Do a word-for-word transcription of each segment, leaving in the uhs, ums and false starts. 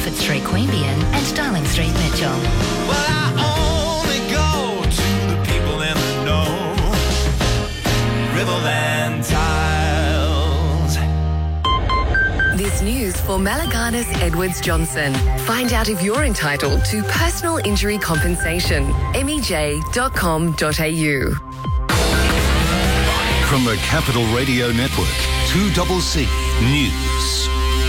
Bedford Street, Queanbeyan and Darling Street, Mitchell. Well, I only go to the people in the know. Riverland Tiles. This news for Malaganas Edwards Johnson. Find out if you're entitled to personal injury compensation. m e j dot com dot a u. From the Capital Radio Network, two C C News.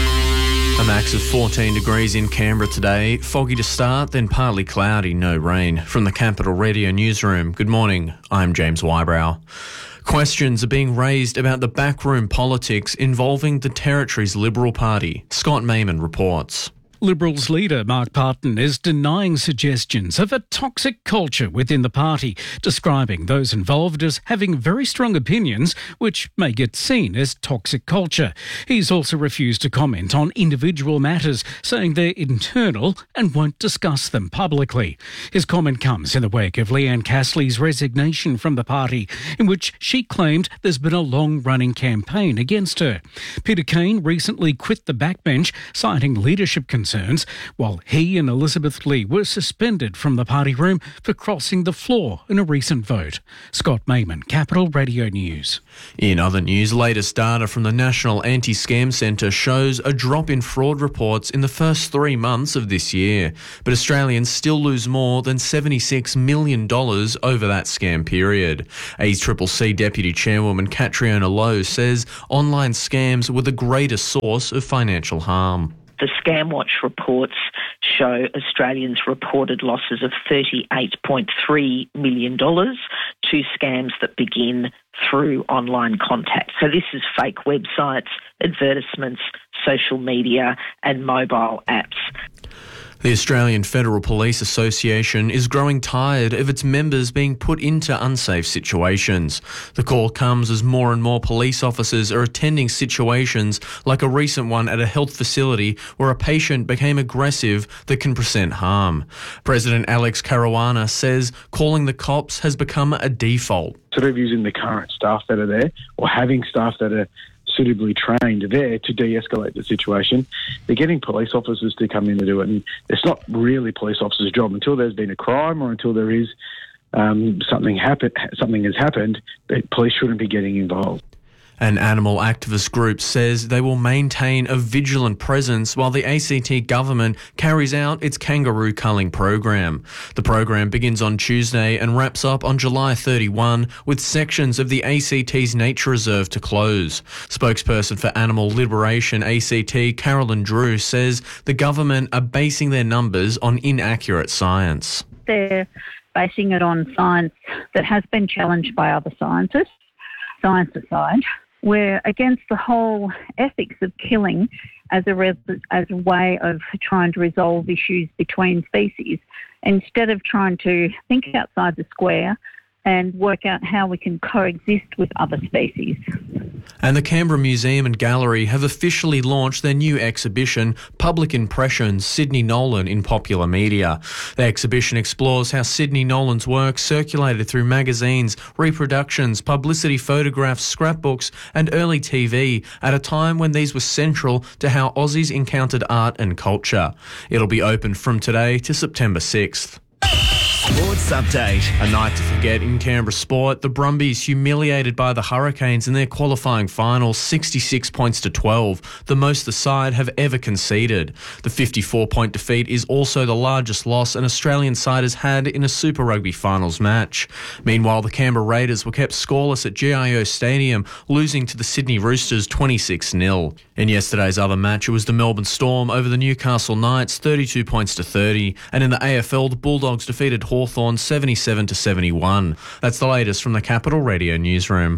A max of fourteen degrees in Canberra today. Foggy to start, then partly cloudy, no rain. From the Capital Radio Newsroom, good morning. I'm James Wybrow. Questions are being raised about the backroom politics involving the Territory's Liberal Party. Scott Mayman reports. Liberals leader Mark Parton is denying suggestions of a toxic culture within the party, describing those involved as having very strong opinions which may get seen as toxic culture. He's also refused to comment on individual matters, saying they're internal and won't discuss them publicly. His comment comes in the wake of Leanne Castley's resignation from the party, in which she claimed there's been a long-running campaign against her. Peter Kane recently quit the backbench, citing leadership concerns, while he and Elizabeth Lee were suspended from the party room for crossing the floor in a recent vote. Scott Mayman, Capital Radio News. In other news, latest data from the National Anti-Scam Centre shows a drop in fraud reports in the first three months of this year, but Australians still lose more than seventy-six million dollars over that scam period. A C C C Deputy Chairwoman Catriona Lowe says online scams were the greatest source of financial harm. The ScamWatch reports show Australians reported losses of thirty-eight point three million dollars to scams that begin through online contact. So this is fake websites, advertisements, social media and mobile apps. The Australian Federal Police Association is growing tired of its members being put into unsafe situations. The call comes as more and more police officers are attending situations like a recent one at a health facility where a patient became aggressive that can present harm. President Alex Caruana says calling the cops has become a default. Sort of using the current staff that are there or having staff that are suitably trained there to de-escalate the situation. They're getting police officers to come in to do it, and it's not really police officers' job until there's been a crime or until there is um, something happen, something has happened. Police shouldn't be getting involved. An animal activist group says they will maintain a vigilant presence while the A C T government carries out its kangaroo culling program. The program begins on Tuesday and wraps up on July thirty-first, with sections of the A C T's nature reserve to close. Spokesperson for Animal Liberation A C T, Carolyn Drew, says the government are basing their numbers on inaccurate science. They're basing it on science that has been challenged by other scientists. Science aside, we're against the whole ethics of killing as a res- as a way of trying to resolve issues between species, instead of trying to think outside the square and work out how we can coexist with other species. And the Canberra Museum and Gallery have officially launched their new exhibition, Public Impressions, Sidney Nolan in Popular Media. The exhibition explores how Sidney Nolan's work circulated through magazines, reproductions, publicity photographs, scrapbooks and early T V at a time when these were central to how Aussies encountered art and culture. It'll be open from today to September sixth. Sports Update. A night to forget in Canberra sport. The Brumbies humiliated by the Hurricanes in their qualifying final, sixty-six points to twelve, the most the side have ever conceded. The fifty-four point defeat is also the largest loss an Australian side has had in a Super Rugby finals match. Meanwhile, the Canberra Raiders were kept scoreless at G I O Stadium, losing to the Sydney Roosters twenty-six nil. In yesterday's other match, it was the Melbourne Storm over the Newcastle Knights, thirty-two points to thirty, and in the A F L, the Bulldogs defeated Hawthorn seventy-seven to seventy-one. That's the latest from the Capital Radio Newsroom.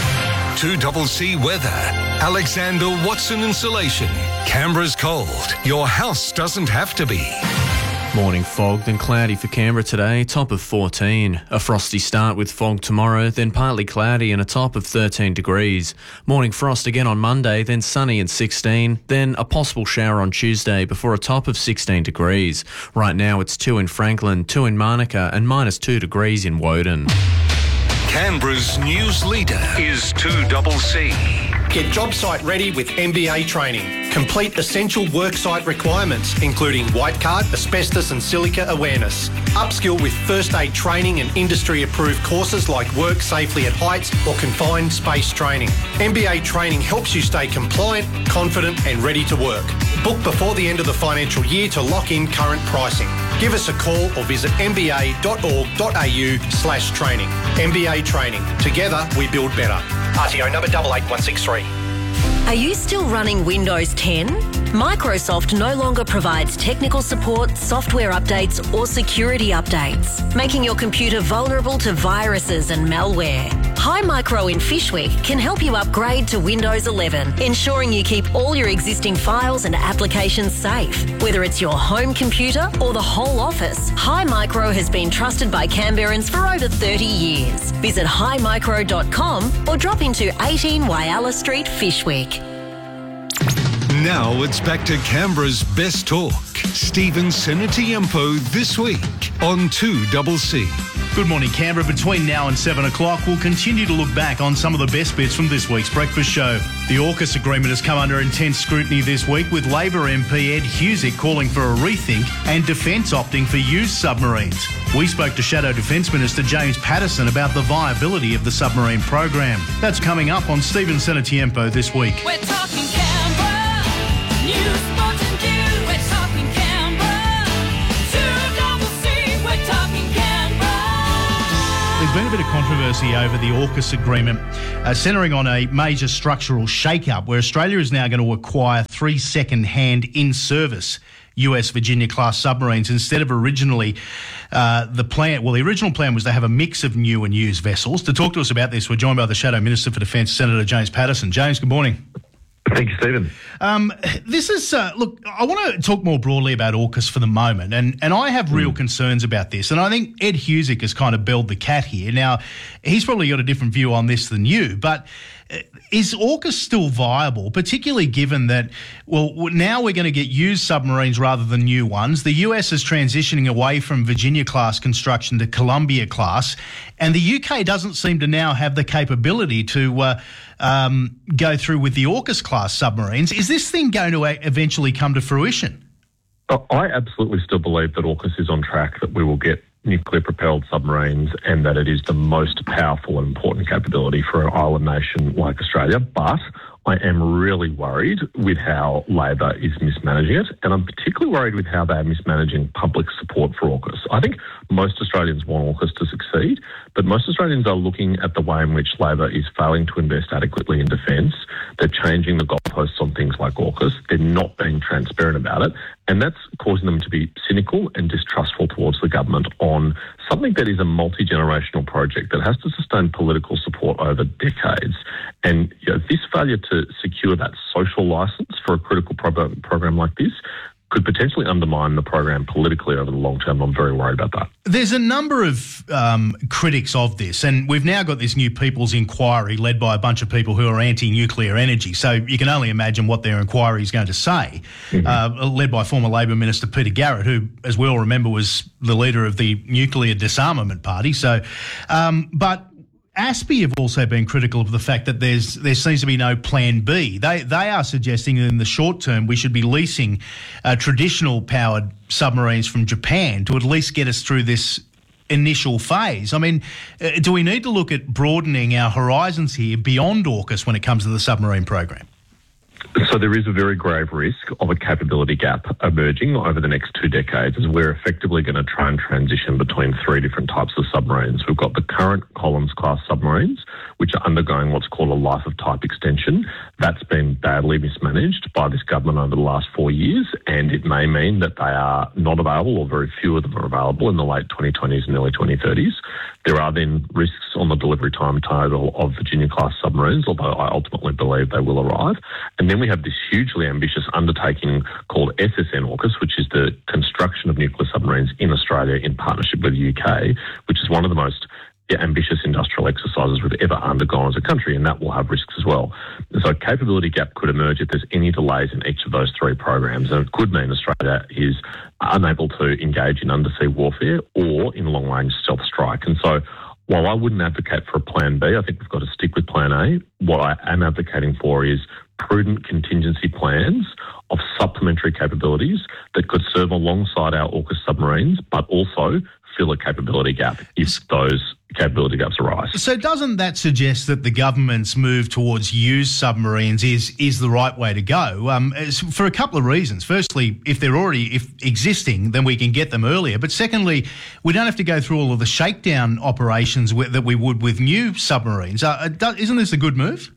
two C C weather. Alexander Watson Insulation. Canberra's cold. Your house doesn't have to be. Morning fog, then cloudy for Canberra today, top of fourteen. A frosty start with fog tomorrow, then partly cloudy and a top of thirteen degrees. Morning frost again on Monday, then sunny and sixteen. Then a possible shower on Tuesday before a top of sixteen degrees. Right now it's two in Franklin, two in Manuka and minus two degrees in Woden. Canberra's news leader is two C C. Get job site ready with M B A training. Complete essential worksite requirements, including white card, asbestos and silica awareness. Upskill with first aid training and industry-approved courses like Work Safely at Heights or Confined Space Training. M B A training helps you stay compliant, confident and ready to work. Book before the end of the financial year to lock in current pricing. Give us a call or visit m b a dot org dot a u slash training. M B A Training. Together we build better. R T O number eight eight one six three. Are you still running Windows ten? Microsoft no longer provides technical support, software updates or security updates, making your computer vulnerable to viruses and malware. Hi Micro in Fishwick can help you upgrade to Windows eleven, ensuring you keep all your existing files and applications safe. Whether it's your home computer or the whole office, Hi Micro has been trusted by Canberrans for over thirty years. Visit hi micro dot com or drop into eighteen Wyalla Street, Fishwick. Now it's back to Canberra's best talk. Stephen Senatiempo this week on two C C. Good morning, Canberra. Between now and seven o'clock, we'll continue to look back on some of the best bits from this week's breakfast show. The AUKUS agreement has come under intense scrutiny this week, with Labor M P Ed Husic calling for a rethink and Defence opting for used submarines. We spoke to Shadow Defence Minister James Patterson about the viability of the submarine program. That's coming up on Stephen Senatiempo this week. We're talking Canberra, news, sports and news. We're talking Canberra, two C C. We're talking Canberra. There's been a bit of controversy over the AUKUS agreement, uh, centring on a major structural shake-up where Australia is now going to acquire three second-hand in-service U S Virginia-class submarines instead of originally uh, the plan. Well, the original plan was to have a mix of new and used vessels. To talk to us about this, we're joined by the Shadow Minister for Defence, Senator James Patterson. James, good morning. Thank you, Stephen. Um, this is, uh, look, I want to talk more broadly about AUKUS for the moment, and, and I have real mm. concerns about this, and I think Ed Husic has kind of belled the cat here. Now, he's probably got a different view on this than you, but is AUKUS still viable, particularly given that, well, now we're going to get used submarines rather than new ones. The U S is transitioning away from Virginia-class construction to Columbia-class, and the U K doesn't seem to now have the capability to uh, um, go through with the AUKUS-class submarines. Is this thing going to eventually come to fruition? I absolutely still believe that AUKUS is on track, that we will get nuclear-propelled submarines and that it is the most powerful and important capability for an island nation like Australia. But I am really worried with how Labor is mismanaging it, and I'm particularly worried with how they're mismanaging public support for AUKUS. I think most Australians want AUKUS to succeed, but most Australians are looking at the way in which Labor is failing to invest adequately in defence. They're changing the goalposts on things like AUKUS. They're not being transparent about it, and that's causing them to be cynical and distrustful towards the government on something that is a multi-generational project that has to sustain political support over decades. And you know, this failure to secure that social licence for a critical pro- program like this could potentially undermine the program politically over the long term. I'm very worried about that. There's a number of um, critics of this, and we've now got this new People's Inquiry led by a bunch of people who are anti-nuclear energy, so you can only imagine what their inquiry is going to say, mm-hmm. uh, led by former Labor Minister Peter Garrett, who, as we all remember, was the leader of the Nuclear Disarmament Party. So, um, but A S P I have also been critical of the fact that there's there seems to be no plan B. They they are suggesting that in the short term we should be leasing uh, traditional powered submarines from Japan to at least get us through this initial phase. I mean, uh, do we need to look at broadening our horizons here beyond AUKUS when it comes to the submarine program? So there is a very grave risk of a capability gap emerging over the next two decades as we're effectively going to try and transition between three different types of submarines. We've got the current Collins-class submarines, which are undergoing what's called a life of type extension. That's been badly mismanaged by this government over the last four years, and it may mean that they are not available, or very few of them are available, in the late twenty twenties and early twenty thirties. There are then risks on the delivery timetable of Virginia-class submarines, although I ultimately believe they will arrive. And then we have this hugely ambitious undertaking called S S N AUKUS, which is the construction of nuclear submarines in Australia in partnership with the U K, which is one of the most ambitious industrial exercises we've ever undergone as a country, and that will have risks as well. And so a capability gap could emerge if there's any delays in each of those three programs, and it could mean Australia is unable to engage in undersea warfare or in long-range stealth strike. And so while I wouldn't advocate for a plan B, I think we've got to stick with plan A. What I am advocating for is prudent contingency plans of supplementary capabilities that could serve alongside our AUKUS submarines, but also fill a capability gap if those capability gaps arise. So doesn't that suggest that the government's move towards used submarines is is the right way to go? Um, for a couple of reasons. Firstly, if they're already if existing, then we can get them earlier. But secondly, we don't have to go through all of the shakedown operations with, that we would with new submarines. Uh, isn't this a good move?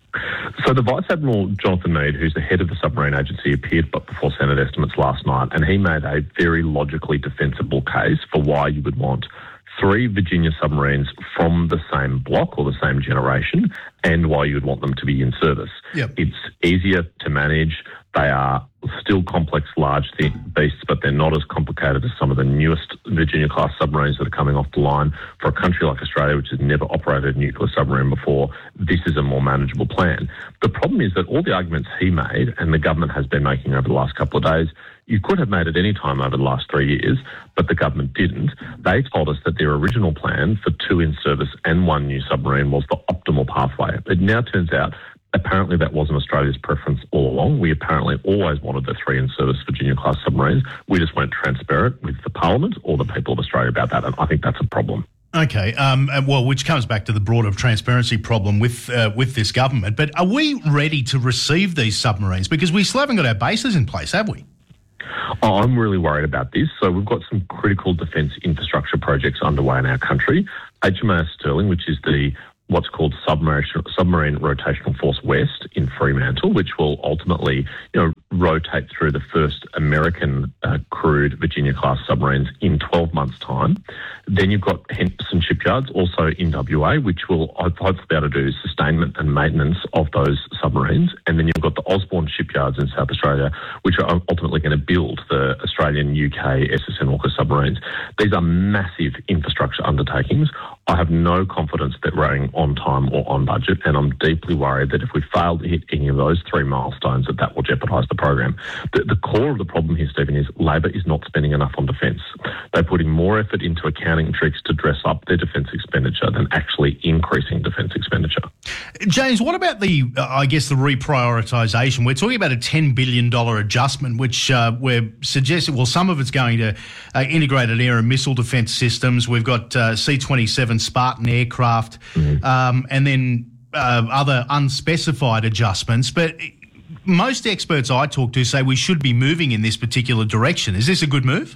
So the Vice Admiral Jonathan Mead, who's the head of the submarine agency, appeared before Senate estimates last night, and he made a very logically defensible case for why you would want three Virginia submarines from the same block or the same generation, and why you would want them to be in service. Yep. It's easier to manage. They are still complex, large beasts, but they're not as complicated as some of the newest Virginia-class submarines that are coming off the line. For a country like Australia, which has never operated a nuclear submarine before, this is a more manageable plan. The problem is that all the arguments he made, and the government has been making over the last couple of days, you could have made at any time over the last three years, but the government didn't. They told us that their original plan for two in service and one new submarine was the optimal pathway. It now turns out apparently that wasn't Australia's preference all along. We apparently always wanted the three in-service Virginia-class submarines. We just weren't transparent with the Parliament or the people of Australia about that, and I think that's a problem. Okay, um, well, which comes back to the broader transparency problem with uh, with this government. But are we ready to receive these submarines? Because we still haven't got our bases in place, have we? Oh, I'm really worried about this. So we've got some critical defence infrastructure projects underway in our country. H M A S Sterling, which is the what's called Submarine, Submarine Rotational Force West in Fremantle, which will ultimately, you know, rotate through the first American uh, crewed Virginia-class submarines in twelve months' time. Then you've got Henderson Shipyards, also in W A, which will hopefully be able to do sustainment and maintenance of those submarines. And then you've got the Osborne Shipyards in South Australia, which are ultimately going to build the Australian U K S S N AUKUS submarines. These are massive infrastructure undertakings. I have no confidence that we're running on time or on budget, and I'm deeply worried that if we fail to hit any of those three milestones, that that will jeopardise the program. The, the core of the problem here, Stephen, is Labor is not spending enough on defence. They're putting more effort into accounting tricks to dress up their defence expenditure than actually increasing defence expenditure. James, what about the, uh, I guess, the reprioritisation? We're talking about a ten billion dollars adjustment, which uh, we're suggesting, well, some of it's going to uh, integrated air and missile defence systems. We've got uh, C twenty-seven Spartan aircraft, mm-hmm. um, and then uh, other unspecified adjustments. But most experts I talk to say we should be moving in this particular direction. Is this a good move?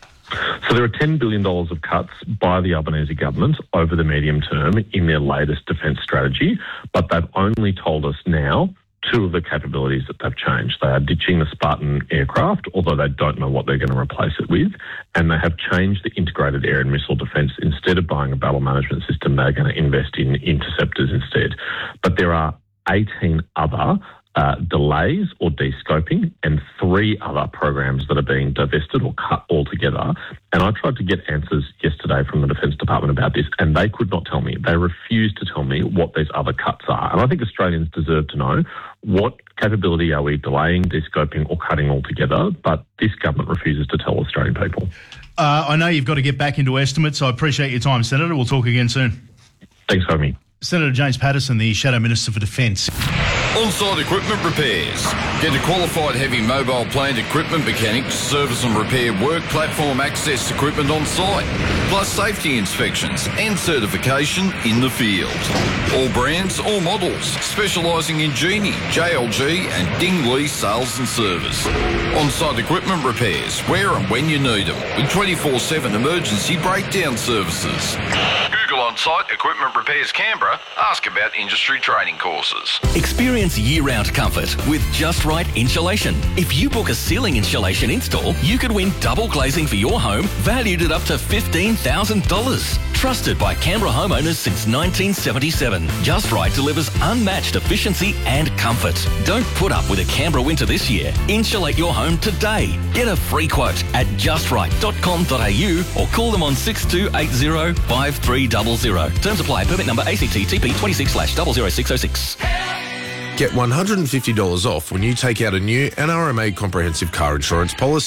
So there are ten billion dollars of cuts by the Albanese government over the medium term in their latest defence strategy, but they've only told us now two of the capabilities that they've changed. They are ditching the Spartan aircraft, although they don't know what they're going to replace it with, and they have changed the integrated air and missile defence. Instead of buying a battle management system, they're going to invest in interceptors instead. But there are eighteen other Uh, delays or de-scoping, and three other programs that are being divested or cut altogether. And I tried to get answers yesterday from the Defence Department about this, and they could not tell me. They refused to tell me what these other cuts are. And I think Australians deserve to know what capability are we delaying, de-scoping or cutting altogether, but this government refuses to tell Australian people. Uh, I know you've got to get back into estimates, so I appreciate your time, Senator. We'll talk again soon. Thanks for having me. Senator James Patterson, the Shadow Minister for Defence. On-site equipment repairs. Get a qualified heavy mobile plant equipment mechanic to service and repair work platform access equipment on site, plus safety inspections and certification in the field. All brands, all models, specialising in Genie, J L G and Dingley sales and service. On-site equipment repairs, where and when you need them, with twenty-four seven emergency breakdown services. Google On-Site Equipment Repairs Canberra. Ask about industry training courses. Experience year-round comfort with Just Right Insulation. If you book a ceiling insulation install, you could win double glazing for your home, valued at up to fifteen thousand dollars. Trusted by Canberra homeowners since nineteen seventy-seven, Just Right delivers unmatched efficiency and comfort. Don't put up with a Canberra winter this year. Insulate your home today. Get a free quote at just right dot com dot a u or call them on six two eight zero five three zero zero. Terms apply. Permit number A C T T P twenty-six slash zero zero six zero six. Get one hundred fifty dollars off when you take out a new N R M A comprehensive car insurance policy.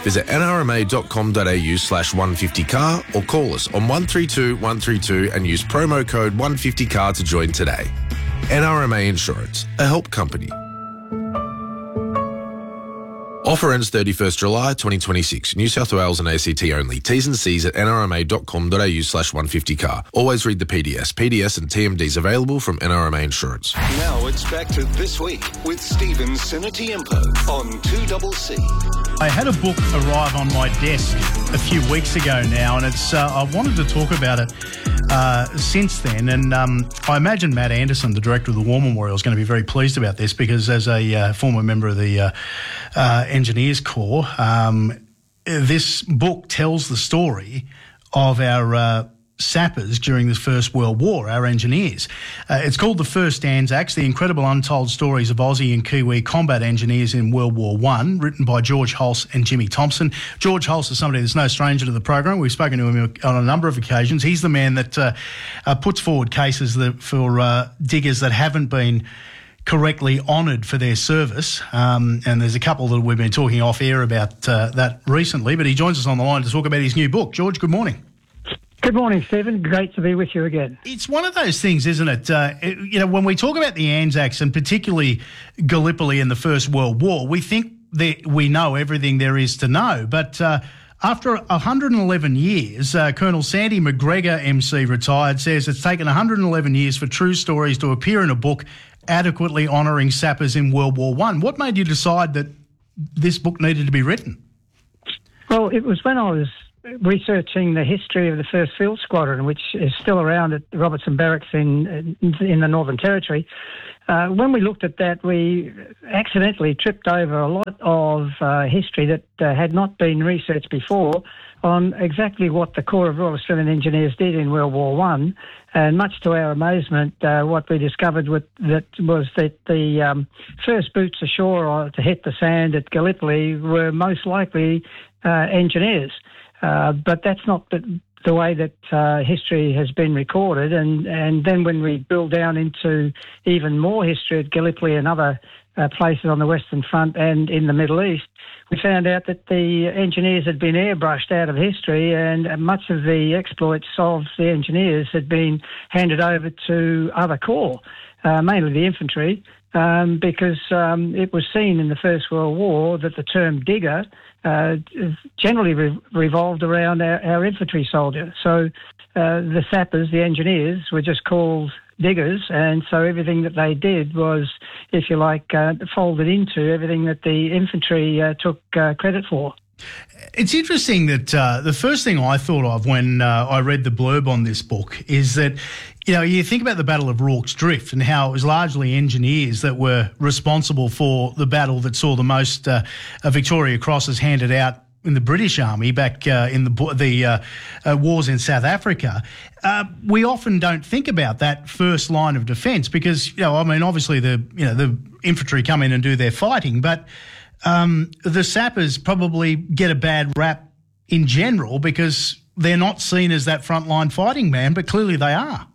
Visit n r m a dot com dot a u slash one fifty car or call us on one three two one three two and use promo code one fifty car to join today. N R M A Insurance, a help company. Offer ends thirty-first July twenty twenty-six. New South Wales and A C T only. T's and C's at n r m a dot com dot a u slash one fifty car. Always read the P D S. P D S and T M Ds available from N R M A Insurance. Now it's back to This Week with Stephen Sinatiempo on two C C. I had a book arrive on my desk a few weeks ago now, and it's uh, I wanted to talk about it uh, since then. And um, I imagine Matt Anderson, the director of the War Memorial, is going to be very pleased about this because as a uh, former member of the uh, uh, Engineers Corps, um, this book tells the story of our uh, sappers during the First World War, our engineers. Uh, it's called The First Anzacs, The Incredible Untold Stories of Aussie and Kiwi Combat Engineers in World War One, written by George Hulse and Jimmy Thompson. George Hulse is somebody that's no stranger to the program. We've spoken to him on a number of occasions. He's the man that uh, uh, puts forward cases that, for uh, diggers that haven't been correctly honoured for their service. Um, and there's a couple that we've been talking off air about uh, that recently, but he joins us on the line to talk about his new book. George, good morning. Good morning, Stephen. Great to be with you again. It's one of those things, isn't it? Uh, it you know, when we talk about the Anzacs and particularly Gallipoli in the First World War, we think that we know everything there is to know. But uh, after one hundred eleven years, uh, Colonel Sandy McGregor, M C, retired, says it's taken one hundred eleven years for true stories to appear in a book adequately honouring sappers in World War One. What made you decide that this book needed to be written? Well, it was when I was researching the history of the first Field Squadron, which is still around at Robertson Barracks in in the Northern Territory. Uh, when we looked at that, we accidentally tripped over a lot of uh, history that uh, had not been researched before on exactly what the Corps of Royal Australian Engineers did in World War One. And much to our amazement, uh, what we discovered with, that was that the um, first boots ashore to hit the sand at Gallipoli were most likely uh, engineers. Uh, but that's not the, the way that uh, history has been recorded. And, and then when we build down into even more history at Gallipoli and other uh, places on the Western Front and in the Middle East, we found out that the engineers had been airbrushed out of history, and much of the exploits of the engineers had been handed over to other corps, uh, mainly the infantry, um, because um, it was seen in the First World War that the term digger uh, generally re- revolved around our, our infantry soldier. So uh, the sappers, the engineers, were just called diggers, and so everything that they did was, if you like, uh, folded into everything that the infantry uh, took uh, credit for. It's interesting that uh, the first thing I thought of when uh, I read the blurb on this book is that, you know, you think about the Battle of Rorke's Drift and how it was largely engineers that were responsible for the battle that saw the most uh, Victoria Crosses handed out in the British Army back uh, in the the uh, uh, wars in South Africa. Uh, we often don't think about that first line of defence because, you know, I mean, obviously the you know the infantry come in and do their fighting, but um, the sappers probably get a bad rap in general because they're not seen as that frontline fighting man, but clearly they are.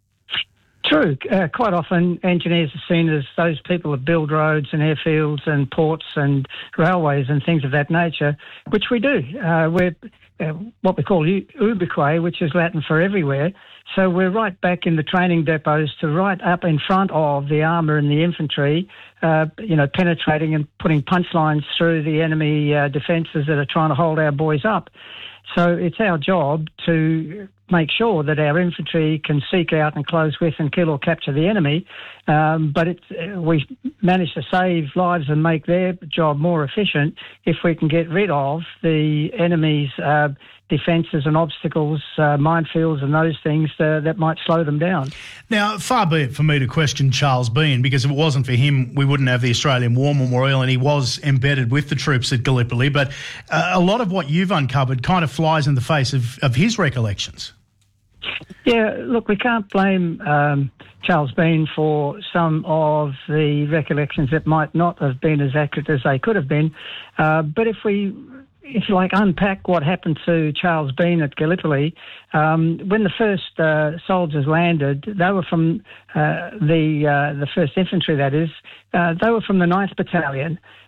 True. Uh, quite often engineers are seen as those people that build roads and airfields and ports and railways and things of that nature, which we do. Uh, we're uh, what we call ubique, which is Latin for everywhere. So we're right back in the training depots to right up in front of the armour and the infantry, uh, you know, penetrating and putting punchlines through the enemy uh, defences that are trying to hold our boys up. So it's our job to make sure that our infantry can seek out and close with and kill or capture the enemy. Um, but it's, uh, we manage to save lives and make their job more efficient if we can get rid of the enemy's uh, defences and obstacles, uh, minefields and those things uh, that might slow them down. Now, far be it for me to question Charles Bean, because if it wasn't for him, we wouldn't have the Australian War Memorial, and he was embedded with the troops at Gallipoli. But uh, a lot of what you've uncovered kind of flies in the face of, of his recollections. Yeah, look, we can't blame um, Charles Bean for some of the recollections that might not have been as accurate as they could have been. Uh, but if we... if you like, unpack what happened to Charles Bean at Gallipoli, um, when the first uh, soldiers landed, they were from uh, the uh, the first Infantry, that is, uh, they were from the ninth Battalion,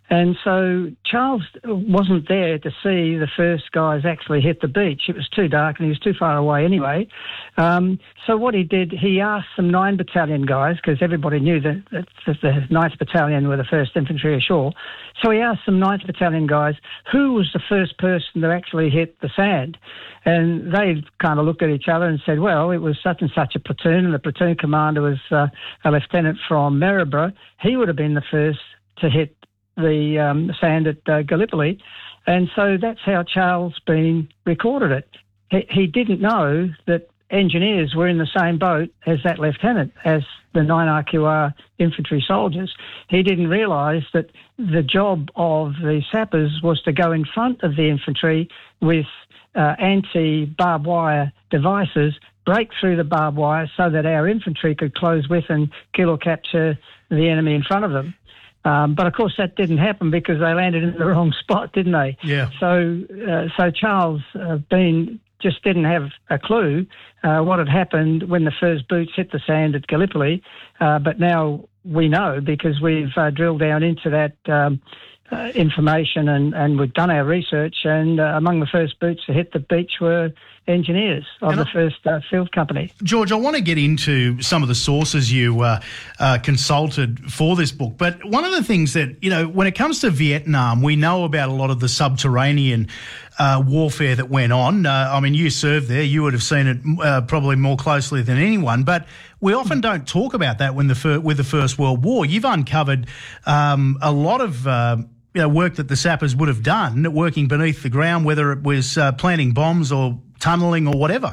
And so Charles wasn't there to see the first guys actually hit the beach. It was too dark and he was too far away anyway. Um, so what he did, he asked some nine Battalion guys, because everybody knew that, that the ninth Battalion were the first infantry ashore. So he asked some ninth Battalion guys, who was the first person to actually hit the sand? And they kind of looked at each other and said, well, it was such and such a platoon, and the platoon commander was uh, a lieutenant from Maryborough. He would have been the first to hit the um, sand at uh, Gallipoli. And so that's how Charles Bean recorded it. He, he didn't know that engineers were in the same boat as that lieutenant, as the nine R Q R infantry soldiers. He didn't realise that the job of the sappers was to go in front of the infantry with uh, anti-barbed wire devices, break through the barbed wire so that our infantry could close with and kill or capture the enemy in front of them. Um, but of course that didn't happen because they landed in the wrong spot, didn't they? Yeah. So, uh, so Charles uh, Bean just didn't have a clue uh, what had happened when the first boots hit the sand at Gallipoli. Uh, but now we know, because we've uh, drilled down into that um, uh, information and, and we've done our research. And uh, among the first boots to hit the beach were engineers of And the I- first uh, field company. George, I want to get into some of the sources you uh, uh, consulted for this book, but one of the things that, you know, when it comes to Vietnam, we know about a lot of the subterranean uh, warfare that went on. Uh, I mean, you served there, you would have seen it uh, probably more closely than anyone, but we often don't talk about that when the fir- with the First World War. You've uncovered um, a lot of uh, you know, work that the sappers would have done, working beneath the ground, whether it was uh, planting bombs or tunnelling or whatever.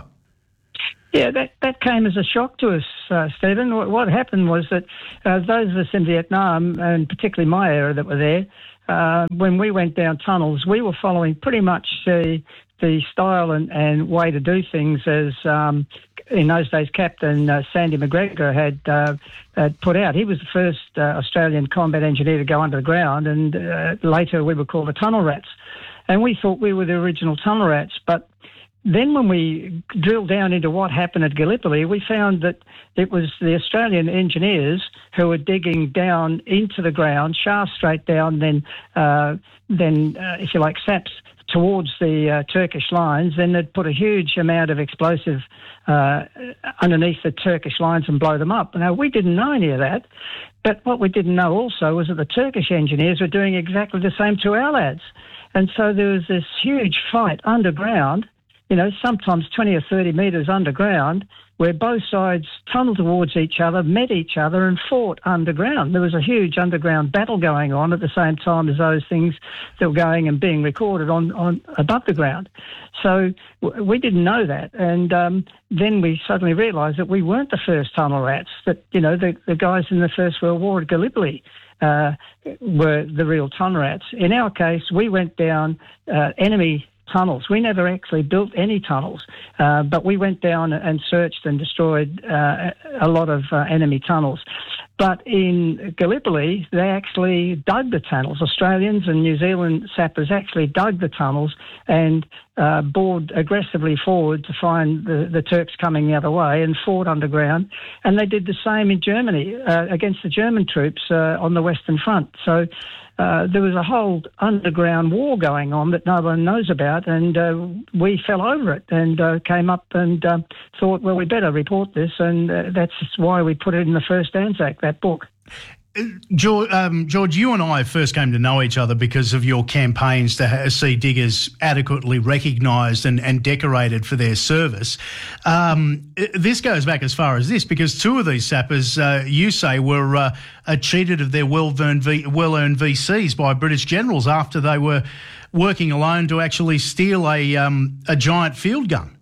Yeah, that, that came as a shock to us, uh, Stephen. What, what happened was that uh, those of us in Vietnam, and particularly my era that were there, uh, when we went down tunnels, we were following pretty much the, the style and, and way to do things as, um, in those days, Captain uh, Sandy McGregor had, uh, had put out. He was the first uh, Australian combat engineer to go under the ground, and uh, later we were called the tunnel rats. And we thought we were the original tunnel rats, but then when we drilled down into what happened at Gallipoli, we found that it was the Australian engineers who were digging down into the ground, shafts straight down, then, uh, then uh, if you like, saps towards the uh, Turkish lines. Then they'd put a huge amount of explosive uh, underneath the Turkish lines and blow them up. Now, we didn't know any of that, but what we didn't know also was that the Turkish engineers were doing exactly the same to our lads. And so there was this huge fight underground, you know, sometimes twenty or thirty metres underground, where both sides tunnelled towards each other, met each other and fought underground. There was a huge underground battle going on at the same time as those things that were going and being recorded on, on above the ground. So w- we didn't know that. And um, then we suddenly realised that we weren't the first tunnel rats, that, you know, the, the guys in the First World War at Gallipoli uh, were the real tunnel rats. In our case, we went down uh, enemy tunnels. We never actually built any tunnels, uh, but we went down and searched and destroyed uh, a lot of uh, enemy tunnels. But in Gallipoli, they actually dug the tunnels. Australians and New Zealand sappers actually dug the tunnels and uh, bored aggressively forward to find the, the Turks coming the other way and fought underground. And they did the same in Germany uh, against the German troops uh, on the Western Front. So Uh, there was a whole underground war going on that no one knows about, and uh, we fell over it and uh, came up and uh, thought, well, we better report this, and uh, that's why we put it in the first Anzac, that book. George, um, George, you and I first came to know each other because of your campaigns to ha- see diggers adequately recognised and, and decorated for their service. Um, this goes back as far as this, because two of these sappers, uh, you say, were uh, uh, cheated of their well-earned, v- well-earned V Cs by British generals after they were working alone to actually steal a, um, a giant field gun.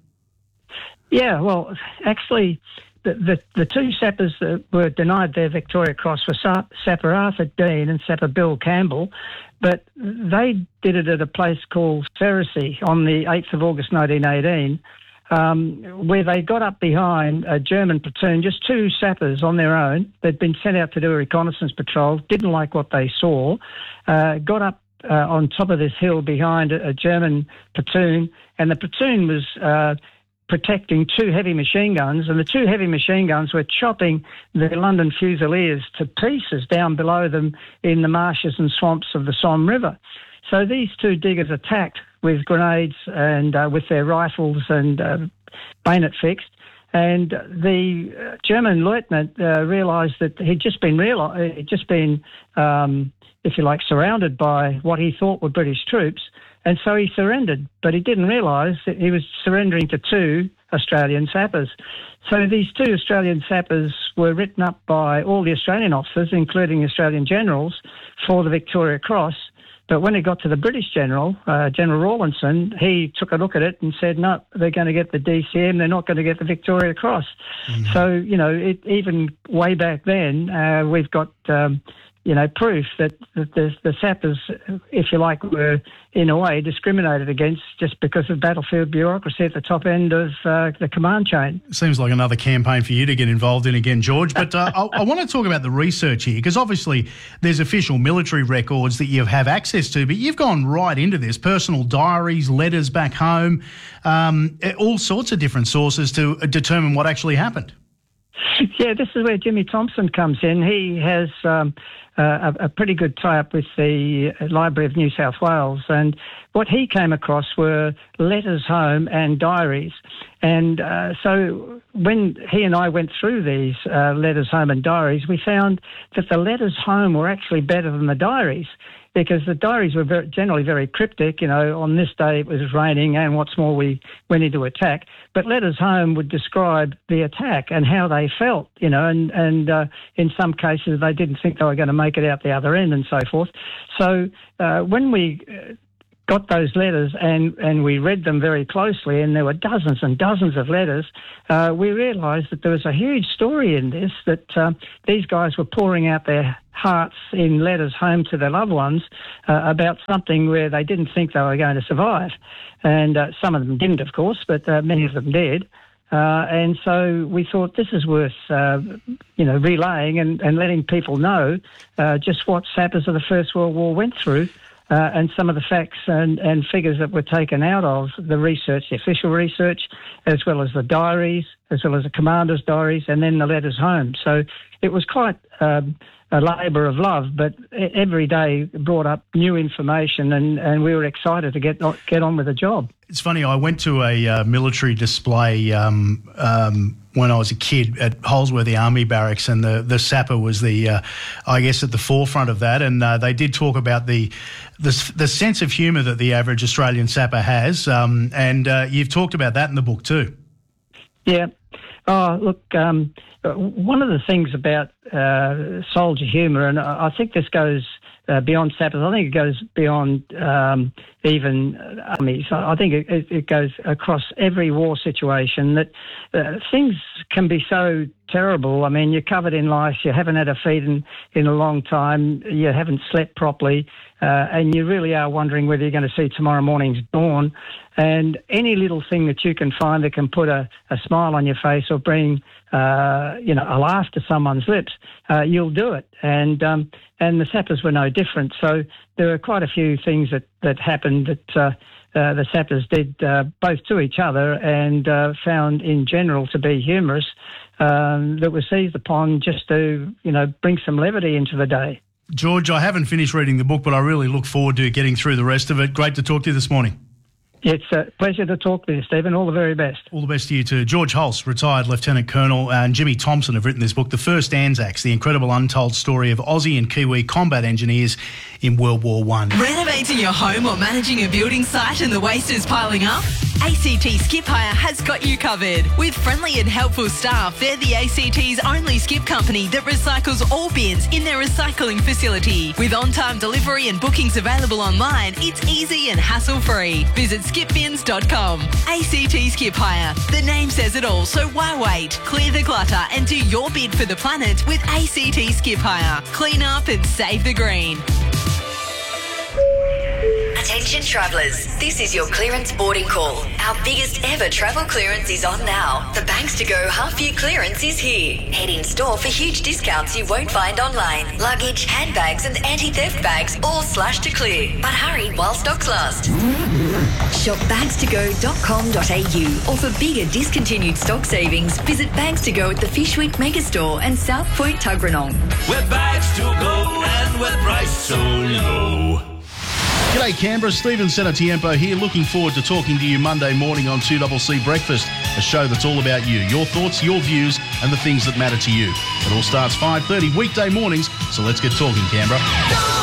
Yeah, well, actually, The, the, the two sappers that were denied their Victoria Cross were Sa- Sapper Arthur Dean and Sapper Bill Campbell, but they did it at a place called Ferrisy on the eighth of August nineteen eighteen, um, where they got up behind a German platoon, just two sappers on their own. They'd been sent out to do a reconnaissance patrol, didn't like what they saw, uh, got up uh, on top of this hill behind a, a German platoon, and the platoon was Uh, protecting two heavy machine guns, and the two heavy machine guns were chopping the London Fusiliers to pieces down below them in the marshes and swamps of the Somme River. So these two diggers attacked with grenades and uh, with their rifles and uh, bayonet fixed. And the German lieutenant uh, realised that he'd just been reali- he'd just been, um, if you like, surrounded by what he thought were British troops, and so he surrendered. But he didn't realise that he was surrendering to two Australian sappers. So these two Australian sappers were written up by all the Australian officers, including the Australian generals, for the Victoria Cross. But when it got to the British general, uh, General Rawlinson, he took a look at it and said, no, they're going to get the D C M, they're not going to get the Victoria Cross. Mm-hmm. So, you know, it, even way back then, uh, we've got, um, you know, proof that, that the, the sappers, if you like, were in a way discriminated against just because of battlefield bureaucracy at the top end of uh, the command chain. Seems like another campaign for you to get involved in again, George. But uh, I, I want to talk about the research here, because obviously there's official military records that you have access to, but you've gone right into this, personal diaries, letters back home, um, all sorts of different sources to determine what actually happened. Yeah, this is where Jimmy Thompson comes in. He has um, uh, a, a pretty good tie-up with the Library of New South Wales, and what he came across were letters home and diaries. And uh, so when he and I went through these uh, letters home and diaries, we found that the letters home were actually better than the diaries, because the diaries were very, generally very cryptic. You know, on this day it was raining, and what's more, we went into attack. But letters home would describe the attack and how they felt, you know, and, and uh, in some cases they didn't think they were going to make it out the other end and so forth. So uh, when we got those letters and, and we read them very closely, and there were dozens and dozens of letters, uh, we realised that there was a huge story in this, that uh, these guys were pouring out their hearts in letters home to their loved ones uh, about something where they didn't think they were going to survive. And uh, some of them didn't, of course, but uh, many of them did. Uh, and so we thought this is worth, uh, you know, relaying and, and letting people know uh, just what sappers of the First World War went through. Uh, and some of the facts and, and figures that were taken out of the research, the official research, as well as the diaries, as well as the commander's diaries, and then the letters home. So it was quite um, a labour of love, but every day brought up new information, and, and we were excited to get get on with the job. It's funny, I went to a uh, military display um, um, when I was a kid at Holsworthy Army Barracks, and the, the sapper was the, uh, I guess, at the forefront of that. And uh, they did talk about the the, the sense of humour that the average Australian sapper has, um, and uh, you've talked about that in the book too. Yeah. Oh, look, um, one of the things about uh, soldier humour, and I think this goes uh, beyond sappers, I think it goes beyond um, even armies. I think it, it goes across every war situation, that uh, things can be so terrible. I mean, you're covered in lice, you haven't had a feed in, in a long time, you haven't slept properly, uh, and you really are wondering whether you're going to see tomorrow morning's dawn. And any little thing that you can find that can put a, a smile on your face or bring, uh, you know, a laugh to someone's lips, uh, you'll do it. And um, and the sappers were no different. So there were quite a few things that, that happened that uh, uh, the sappers did uh, both to each other and uh, found in general to be humorous, um, that was seized upon just to, you know, bring some levity into the day. George, I haven't finished reading the book, but I really look forward to getting through the rest of it. Great to talk to you this morning. It's a pleasure to talk to you, Stephen. All the very best. All the best to you too. George Hulse, retired Lieutenant Colonel, and Jimmy Thompson have written this book, The First Anzacs, the incredible untold story of Aussie and Kiwi combat engineers in World War One. Renovating your home or managing a building site and the waste is piling up? A C T Skip Hire has got you covered. With friendly and helpful staff, they're the A C T's only skip company that recycles all bins in their recycling facility. With on-time delivery and bookings available online, it's easy and hassle-free. Visit skip bins dot com. A C T Skip Hire. The name says it all, so why wait? Clear the clutter and do your bid for the planet with A C T Skip Hire. Clean up and save the green. At eight Attention travellers, this is your clearance boarding call. Our biggest ever travel clearance is on now. The Banks to Go half year clearance is here. Head in store for huge discounts you won't find online. Luggage, handbags and anti-theft bags all slashed to clear. But hurry while stocks last. Shop bags to go dot com dot a u or for bigger discontinued stock savings, visit Bags to Go at the Fishwick Megastore and South Point Tuggeranong. We're bags to go and we're priced so low. G'day Canberra, Stephen Senatiempo here, looking forward to talking to you Monday morning on two C C Breakfast, a show that's all about you, your thoughts, your views and the things that matter to you. It all starts five thirty weekday mornings, so let's get talking Canberra.